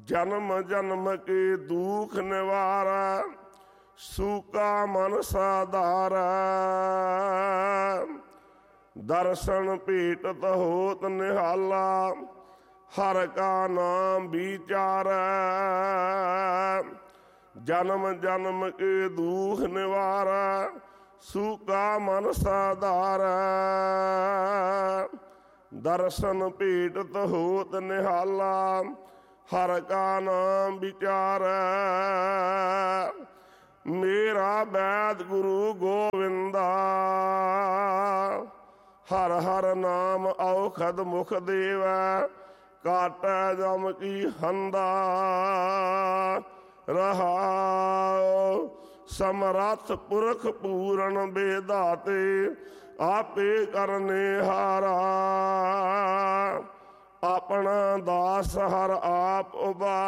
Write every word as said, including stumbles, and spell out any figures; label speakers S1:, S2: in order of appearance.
S1: जन्म जन्म के दुख निवारा, सूका मन साधारा। दर्शन भेटत होत निहाला, हर का नाम विचारा। जन्म जन्म के दुख निवारा, सूका मन साधारा। दर्शन भेटत होत निहाला, हर का नाम विचारा। मेरा वैद गुरु गोविंदा, हर हर नाम औखद मुख देवै। काटै जम की हंदा, रहाओ समरथ पुरख पूरन बेदाते। आपे करने हारा, अपना दास हर आप उबा।